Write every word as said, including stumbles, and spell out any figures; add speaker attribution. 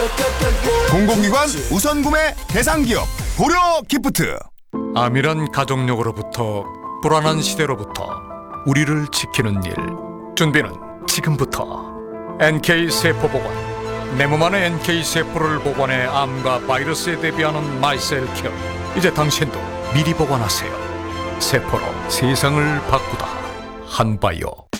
Speaker 1: 공공기관 우선 구매 대상기업 고려 기프트.
Speaker 2: 암이란 가족력으로부터 불안한 시대로부터 우리를 지키는 일, 준비는 지금부터. 엔케이세포보관, 내 몸 안에 엔케이세포를 보관해 암과 바이러스에 대비하는 마이셀케어. 이제 당신도 미리 보관하세요. 세포로 세상을 바꾸다. 한바이오.